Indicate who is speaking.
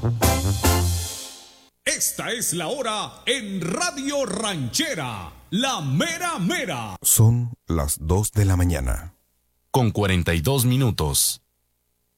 Speaker 1: Esta es la hora en Radio Ranchera, la mera mera.
Speaker 2: Son las 2 de la mañana.
Speaker 3: Con 42 minutos.